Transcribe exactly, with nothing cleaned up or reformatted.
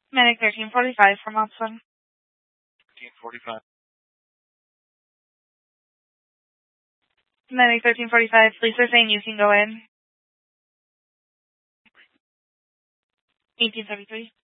Medic thirteen forty-five from Austin. thirteen forty-five. Medic thirteen forty-five, police are saying you can go in. eighteen seventy-three.